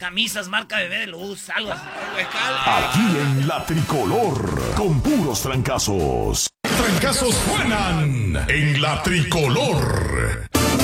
camisas marca Bebé de Luz, algo así. Aquí en La Tricolor, con puros trancazos. Trancazos suenan en La Tricolor.